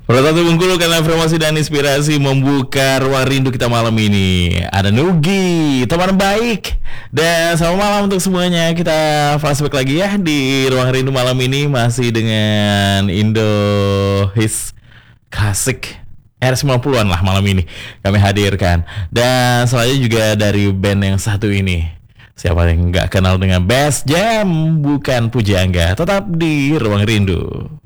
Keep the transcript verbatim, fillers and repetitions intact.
Satu Bengkulu karena informasi dan inspirasi membuka ruang rindu kita malam ini. Ada Nugi, teman baik. Dan selamat malam untuk semuanya. Kita flashback lagi ya di ruang rindu malam ini masih dengan Indo Hits Klasik era sembilan puluhan lah malam ini kami hadirkan. Dan selanjutnya juga dari band yang satu ini. Siapa yang nggak kenal dengan Best Jam, bukan Pujangga. Tetap di ruang rindu.